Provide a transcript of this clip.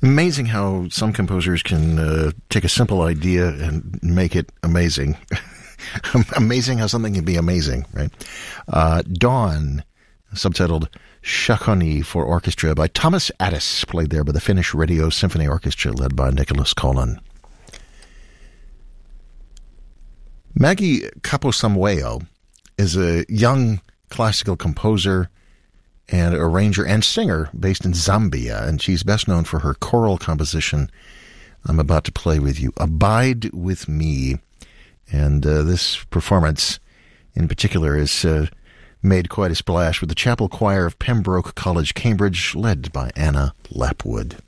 Amazing how some composers can take a simple idea and make it amazing. Amazing how something can be amazing, right? Dawn, subtitled Shakoni for Orchestra by Thomas Addis, played there by the Finnish Radio Symphony Orchestra led by Nicholas Kolan. Maggie Kaposamweo is a young classical composer and arranger and singer based in Zambia, and she's best known for her choral composition I'm about to play with you, Abide With Me. And this performance in particular is made quite a splash with the Chapel Choir of Pembroke College, Cambridge, led by Anna Lapwood.